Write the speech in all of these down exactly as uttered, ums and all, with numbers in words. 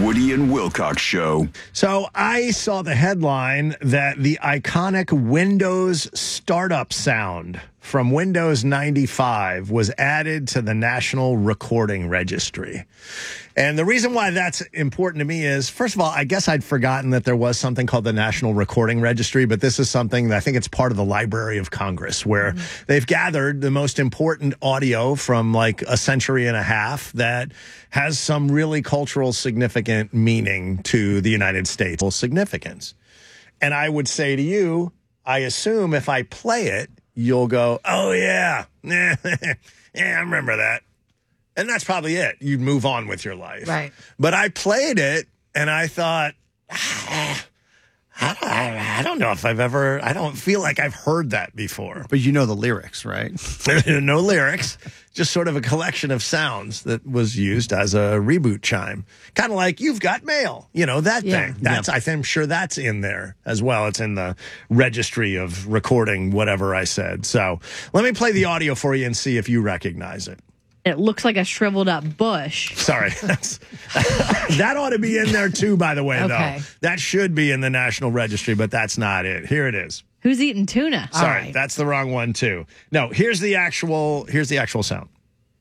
Woody and Wilcox Show. So I saw the headline that the iconic Windows startup sound from Windows ninety-five was added to the National Recording Registry. And the reason why that's important to me is, first of all, I guess I'd forgotten that there was something called the National Recording Registry, but this is something that I think it's part of the Library of Congress, where mm-hmm. they've gathered the most important audio from like a century and a half that has some really cultural significant meaning to the United States. Significance. And I would say to you, I assume if I play it, you'll go, oh, yeah, yeah, I remember that. And that's probably it. You'd move on with your life. Right. But I played it, and I thought, ah, I, I don't know if I've ever, I don't feel like I've heard that before. But you know the lyrics, right? No lyrics. Just sort of a collection of sounds that was used as a reboot chime. Kind of like You've Got Mail. You know, that yeah. thing. That's yeah. I think, I'm sure that's in there as well. It's in the registry of recording whatever I said. So let me play the audio for you and see if you recognize it. It looks like a shriveled up bush. Sorry. That ought to be in there too, by the way, okay. though. That should be in the National Registry, but that's not it. Here it is. Who's eating tuna? Sorry, right. that's the wrong one too. No, here's the actual here's the actual sound.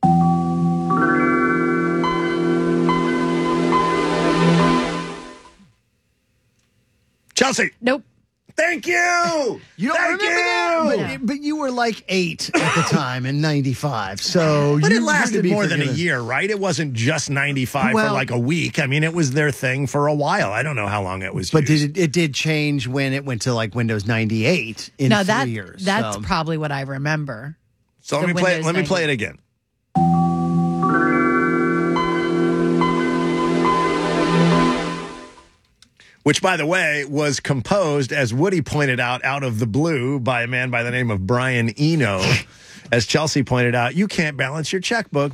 Chelsea. Nope. Thank you. You don't Thank remember you. that? But, but you were like eight at the time in ninety-five. So But you it lasted more forgiven. than a year, right? It wasn't just ninety-five well, for like a week. I mean, it was their thing for a while. I don't know how long it was But used. did it, it did change when it went to like Windows ninety-eight in no, three that, years. that's so. probably what I remember. So let me The play. Windows Let me ninety. play it again. Which, by the way, was composed, as Woody pointed out, out of the blue by a man by the name of Brian Eno. As Chelsea pointed out, you can't balance your checkbook.